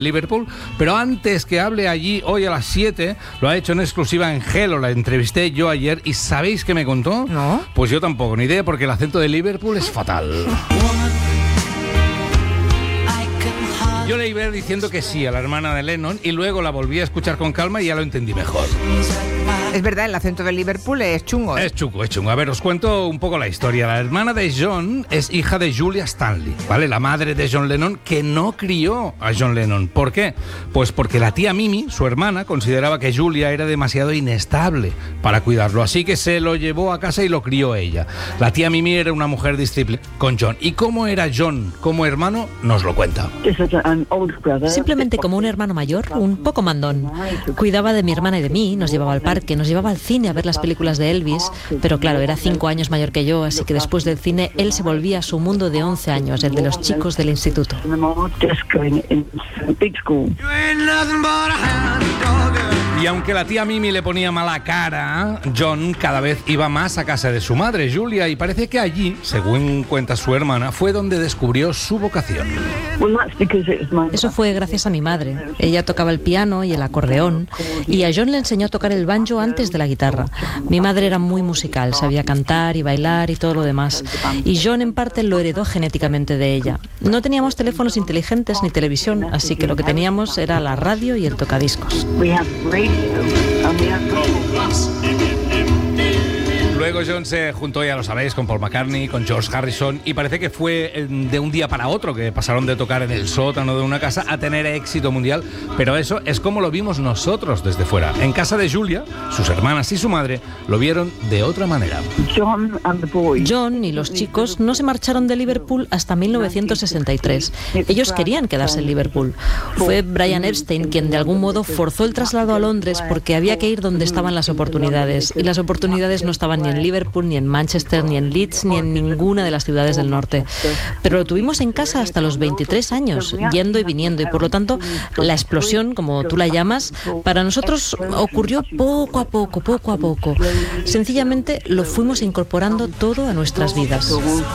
Liverpool, pero antes que hable allí hoy a las 7, lo ha hecho en exclusiva en Hello, la entrevisté yo ayer y ¿sabéis qué me contó? ¿No? Pues yo tampoco, ni idea, porque el acento de Liverpool es fatal. Yo le iba diciendo que sí a la hermana de Lennon y luego la volví a escuchar con calma y ya lo entendí mejor. Es verdad, el acento de Liverpool es chungo. Es chungo, es chungo. A ver, os cuento un poco la historia. La hermana de John es hija de Julia Stanley, ¿vale? La madre de John Lennon, que no crió a John Lennon. ¿Por qué? Pues porque la tía Mimi, su hermana, consideraba que Julia era demasiado inestable para cuidarlo, así que se lo llevó a casa y lo crió ella. La tía Mimi era una mujer disciplinada con John. ¿Y cómo era John como hermano? Nos lo cuenta. Simplemente como un hermano mayor, un poco mandón. Cuidaba de mi hermana y de mí, nos llevaba al parque, nos llevaba al cine a ver las películas de Elvis, pero claro, era 5 años mayor que yo, así que después del cine él se volvía a su mundo de 11 años, el de los chicos del instituto. Y aunque la tía Mimi le ponía mala cara, John cada vez iba más a casa de su madre, Julia, y parece que allí, según cuenta su hermana, fue donde descubrió su vocación. Eso fue gracias a mi madre. Ella tocaba el piano y el acordeón, y a John le enseñó a tocar el banjo antes de la guitarra. Mi madre era muy musical, sabía cantar y bailar y todo lo demás, y John en parte lo heredó genéticamente de ella. No teníamos teléfonos inteligentes ni televisión, así que lo que teníamos era la radio y el tocadiscos. Luego John se juntó, ya lo sabéis, con Paul McCartney, con George Harrison, y parece que fue de un día para otro que pasaron de tocar en el sótano de una casa a tener éxito mundial, pero eso es como lo vimos nosotros desde fuera. En casa de Julia, sus hermanas y su madre lo vieron de otra manera. John y los chicos no se marcharon de Liverpool hasta 1963. Ellos querían quedarse en Liverpool. Fue Brian Epstein quien de algún modo forzó el traslado a Londres porque había que ir donde estaban las oportunidades, y las oportunidades no estaban ni en Liverpool, ni en Manchester, ni en Leeds, ni en ninguna de las ciudades del norte. Pero lo tuvimos en casa hasta los 23 años, yendo y viniendo, y por lo tanto la explosión, como tú la llamas, para nosotros ocurrió poco a poco. Sencillamente lo fuimos incorporando todo a nuestras vidas.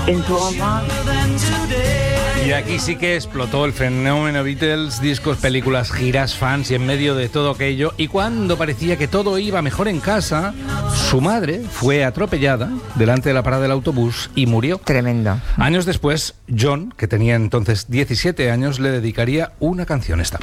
Y aquí sí que explotó el fenómeno Beatles, discos, películas, giras, fans, y en medio de todo aquello, y cuando parecía que todo iba mejor en casa, su madre fue atropellada delante de la parada del autobús y murió. Tremendo. Años después, John, que tenía entonces 17 años, le dedicaría una canción esta.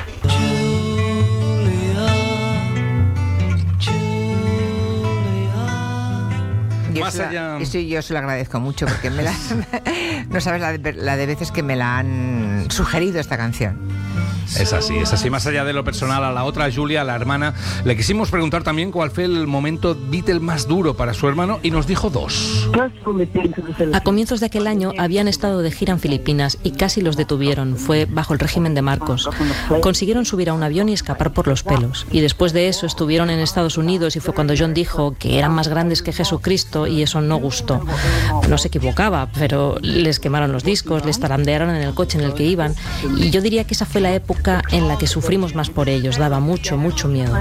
Yo se lo agradezco mucho porque no sabes la de veces que me la han sugerido esta canción. Es así. Más allá de lo personal, a la otra Julia, a la hermana, le quisimos preguntar también cuál fue el momento Beatle más duro para su hermano y nos dijo 2. A comienzos de aquel año habían estado de gira en Filipinas y casi los detuvieron. Fue bajo el régimen de Marcos. Consiguieron subir a un avión y escapar por los pelos. Y después de eso estuvieron en Estados Unidos y fue cuando John dijo que eran más grandes que Jesucristo y eso no gustó. No se equivocaba, pero les quemaron los discos, les tarandearon en el coche en el que iban, y yo diría que esa fue la época en la que sufrimos más por ellos. Daba mucho miedo.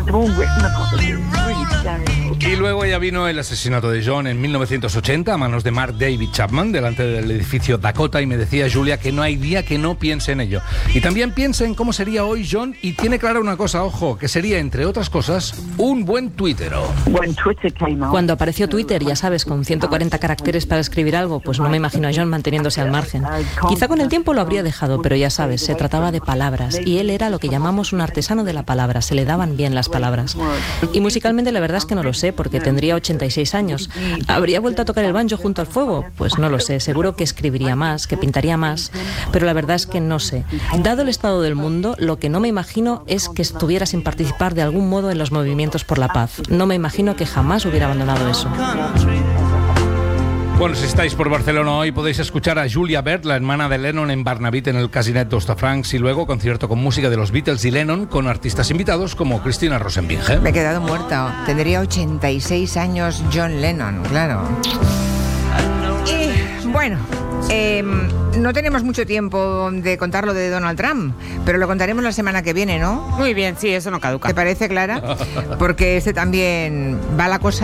Y luego ya vino el asesinato de John en 1980 a manos de Mark David Chapman delante del edificio Dakota, y me decía Julia que no hay día que no piense en ello. Y también piensa en cómo sería hoy John, y tiene clara una cosa, ojo, que sería, entre otras cosas, un buen tuitero. Cuando apareció Twitter, ya sabes, con 140 caracteres para escribir algo, pues no me imagino a John manteniéndose al margen. Quizá con el tiempo lo habría dejado, pero ya sabes, se trataba de palabras, y él era lo que llamamos un artesano de la palabra, se le daban bien las palabras. Y musicalmente la verdad es que no lo sé, porque tendría 86 años. ¿Habría vuelto a tocar el banjo junto al fuego? Pues no lo sé, seguro que escribiría más, que pintaría más, pero la verdad es que no sé. Dado el estado del mundo, lo que no me imagino es que estuviera sin participar de algún modo en los movimientos por la paz. No me imagino que jamás hubiera abandonado eso. Bueno, si estáis por Barcelona hoy podéis escuchar a Julia Bert, la hermana de Lennon, en Barnavit en el Casinet d'Hostafrancs, y luego concierto con música de los Beatles y Lennon con artistas invitados como Cristina Rosenbinge. Me he quedado muerta. Tendría 86 años John Lennon, claro. Y bueno, no tenemos mucho tiempo de contar lo de Donald Trump, pero lo contaremos la semana que viene, ¿no? Muy bien, sí, eso no caduca. ¿Te parece, Clara? Porque también va la cosa